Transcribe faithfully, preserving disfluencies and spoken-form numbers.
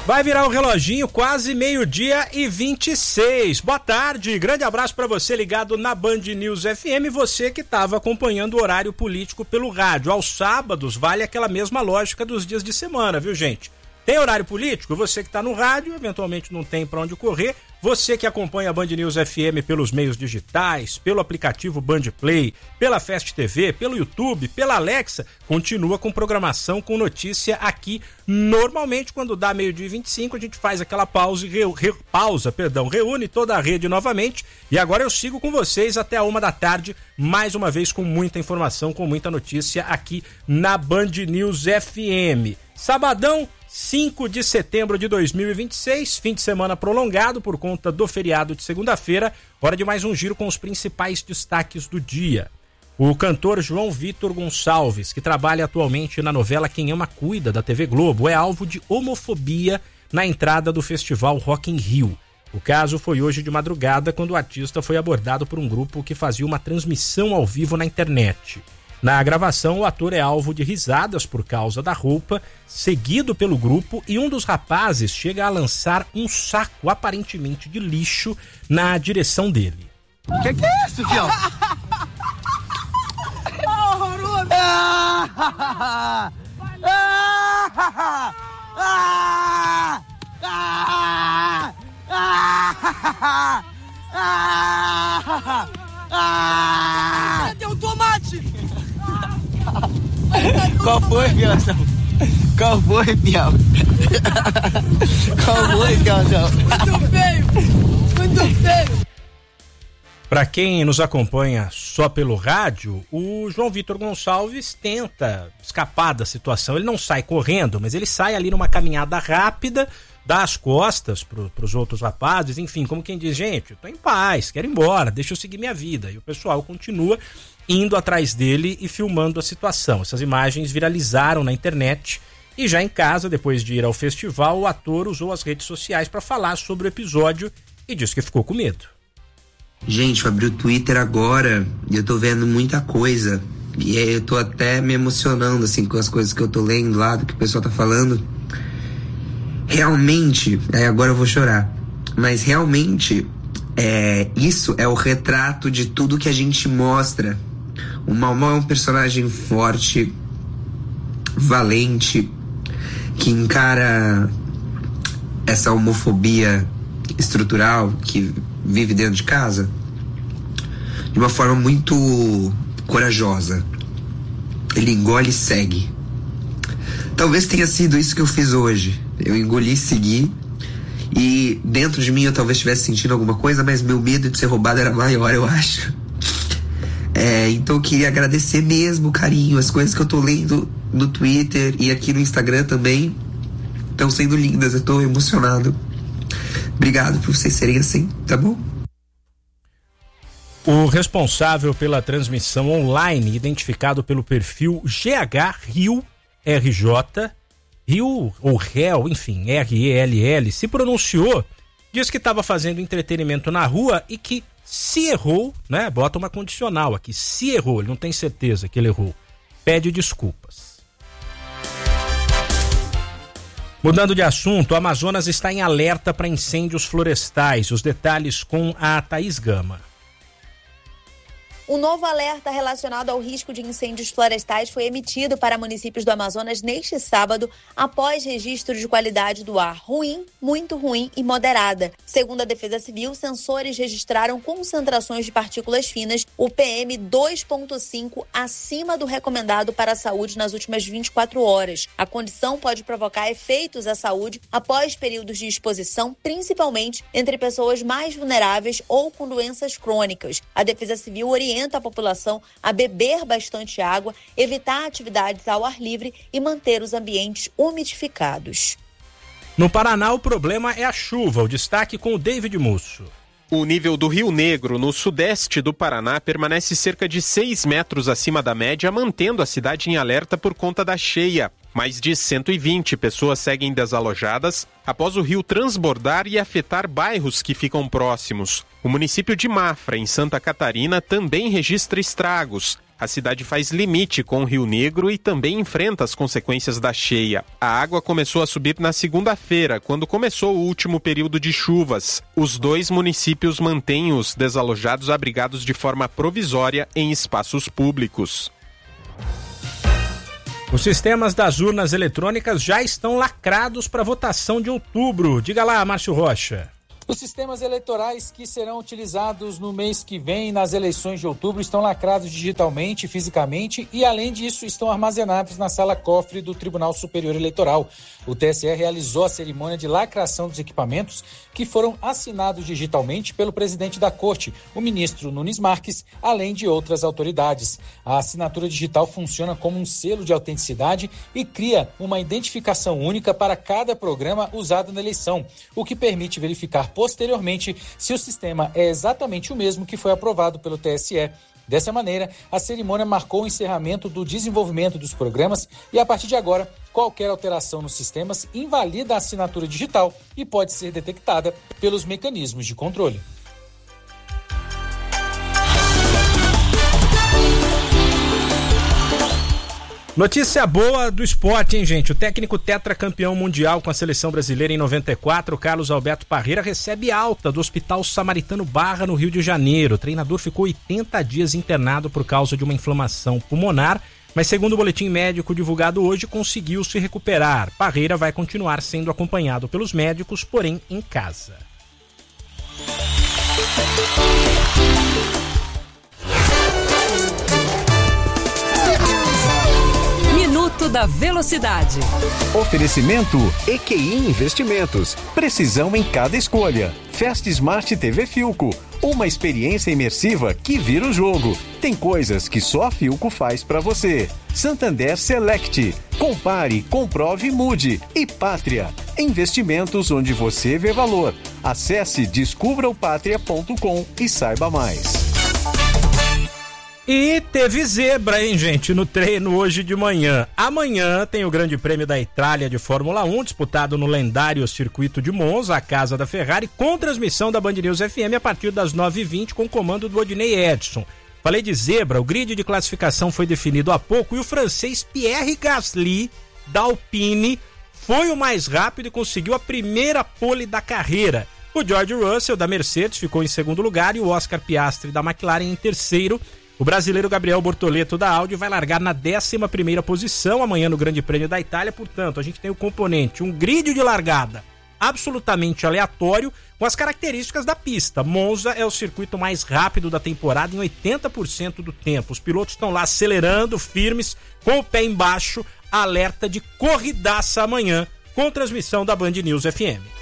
Vai virar o reloginho, quase meio-dia e vinte e seis. Boa tarde, grande abraço para você ligado na Band News F M, você que estava acompanhando o horário político pelo rádio. Aos sábados vale aquela mesma lógica dos dias de semana, viu, gente? Tem horário político? Você que está no rádio, eventualmente não tem para onde correr. Você que acompanha a Band News F M pelos meios digitais, pelo aplicativo Band Play, pela Fast T V, pelo YouTube, pela Alexa, continua com programação, com notícia aqui. Normalmente, quando dá meio-dia e vinte e cinco, a gente faz aquela pausa e re, re, pausa, perdão, reúne toda a rede novamente. E agora eu sigo com vocês até a uma da tarde, mais uma vez com muita informação, com muita notícia aqui na Band News F M. Sabadão, cinco de setembro de dois mil e vinte e seis, fim de semana prolongado por conta do feriado de segunda-feira, hora de mais um giro com os principais destaques do dia. O cantor João Vitor Gonçalves, que trabalha atualmente na novela Quem Ama Cuida, da T V Globo, é alvo de homofobia na entrada do festival Rock in Rio. O caso foi hoje de madrugada, quando o artista foi abordado por um grupo que fazia uma transmissão ao vivo na internet. Na gravação, o ator é alvo de risadas por causa da roupa, seguido pelo grupo, e um dos rapazes chega a lançar um saco aparentemente de lixo na direção dele. O que, que é isso, fião? Horroroso! Ah, ah, ah, ah, ah, ah, ah, deu tomate! Qual foi, Fiãozão? Qual foi, Fião? Qual foi, Fiãozão? Muito feio! Muito feio! Para quem nos acompanha só pelo rádio, o João Vitor Gonçalves tenta escapar da situação. Ele não sai correndo, mas ele sai ali numa caminhada rápida, dá as costas pro, pros outros rapazes, enfim, como quem diz, gente, eu tô em paz, quero ir embora, deixa eu seguir minha vida. E o pessoal continua indo atrás dele e filmando a situação. Essas imagens viralizaram na internet e já em casa, depois de ir ao festival, o ator usou as redes sociais para falar sobre o episódio e disse que ficou com medo. Gente, eu abri o Twitter agora e eu tô vendo muita coisa. E aí eu tô até me emocionando, assim, com as coisas que eu tô lendo lá, do que o pessoal tá falando. Realmente, aí agora eu vou chorar, mas realmente, é, isso é o retrato de tudo que a gente mostra. O Mau Mau é um personagem forte, valente, que encara essa homofobia estrutural que vive dentro de casa de uma forma muito corajosa. Ele engole e segue. Talvez tenha sido isso que eu fiz hoje. Eu engoli e segui, e dentro de mim eu talvez estivesse sentindo alguma coisa, mas meu medo de ser roubado era maior, eu acho. É, então eu queria agradecer mesmo o carinho, as coisas que eu tô lendo no Twitter e aqui no Instagram também estão sendo lindas, eu tô emocionado. Obrigado por vocês serem assim, tá bom? O responsável pela transmissão online, identificado pelo perfil G H Rio R J, Rio ou Réu, enfim, R E L L, se pronunciou, diz que estava fazendo entretenimento na rua e que se errou, né? Bota uma condicional aqui, se errou, ele não tem certeza que ele errou, pede desculpas. Mudando de assunto, o Amazonas está em alerta para incêndios florestais. Os detalhes com a Thaís Gama. Um novo alerta relacionado ao risco de incêndios florestais foi emitido para municípios do Amazonas neste sábado, após registro de qualidade do ar ruim, muito ruim e moderada. Segundo a Defesa Civil, sensores registraram concentrações de partículas finas, o P M dois ponto cinco, acima do recomendado para a saúde nas últimas vinte e quatro horas. A condição pode provocar efeitos à saúde após períodos de exposição, principalmente entre pessoas mais vulneráveis ou com doenças crônicas. A Defesa Civil orienta a população a beber bastante água, evitar atividades ao ar livre e manter os ambientes umidificados. No Paraná, o problema é a chuva. O destaque com o David Musso. O nível do Rio Negro, no sudeste do Paraná, permanece cerca de seis metros acima da média, mantendo a cidade em alerta por conta da cheia. Mais de cento e vinte pessoas seguem desalojadas após o rio transbordar e afetar bairros que ficam próximos. O município de Mafra, em Santa Catarina, também registra estragos. A cidade faz limite com o Rio Negro e também enfrenta as consequências da cheia. A água começou a subir na segunda-feira, quando começou o último período de chuvas. Os dois municípios mantêm os desalojados abrigados de forma provisória em espaços públicos. Os sistemas das urnas eletrônicas já estão lacrados para votação de outubro. Diga lá, Márcio Rocha. Os sistemas eleitorais que serão utilizados no mês que vem nas eleições de outubro estão lacrados digitalmente, fisicamente e, além disso, estão armazenados na sala cofre do Tribunal Superior Eleitoral. O T S E realizou a cerimônia de lacração dos equipamentos que foram assinados digitalmente pelo presidente da Corte, o ministro Nunes Marques, além de outras autoridades. A assinatura digital funciona como um selo de autenticidade e cria uma identificação única para cada programa usado na eleição, o que permite verificar posteriormente se o sistema é exatamente o mesmo que foi aprovado pelo T S E. Dessa maneira, a cerimônia marcou o encerramento do desenvolvimento dos programas e, a partir de agora, qualquer alteração nos sistemas invalida a assinatura digital e pode ser detectada pelos mecanismos de controle. Notícia boa do esporte, hein, gente? O técnico tetracampeão mundial com a seleção brasileira em noventa e quatro, Carlos Alberto Parreira, recebe alta do Hospital Samaritano Barra, no Rio de Janeiro. O treinador ficou oitenta dias internado por causa de uma inflamação pulmonar, mas segundo o boletim médico divulgado hoje, conseguiu se recuperar. Parreira vai continuar sendo acompanhado pelos médicos, porém em casa. Minuto da Velocidade. Oferecimento E Q I Investimentos. Precisão em cada escolha. Fast Smart T V Filco. Uma experiência imersiva que vira o jogo. Tem coisas que só a Filco faz pra você. Santander Select. Compare, comprove, mude. E Pátria. Investimentos onde você vê valor. Acesse descubra o pátria ponto com e saiba mais. E teve zebra, hein, gente, no treino hoje de manhã. Amanhã tem o Grande Prêmio da Itália de Fórmula um, disputado no lendário circuito de Monza, a casa da Ferrari, com transmissão da Band News F M a partir das nove e vinte, com comando do Odinei Edson. Falei de zebra, o grid de classificação foi definido há pouco e o francês Pierre Gasly, da Alpine, foi o mais rápido e conseguiu a primeira pole da carreira. O George Russell, da Mercedes, ficou em segundo lugar e o Oscar Piastri, da McLaren, em terceiro. O brasileiro Gabriel Bortoleto, da Audi, vai largar na décima primeira posição amanhã no Grande Prêmio da Itália. Portanto, a gente tem o componente, um grid de largada absolutamente aleatório com as características da pista. Monza é o circuito mais rápido da temporada em oitenta por cento do tempo. Os pilotos estão lá acelerando, firmes, com o pé embaixo, alerta de corridaça amanhã, com transmissão da Band News F M.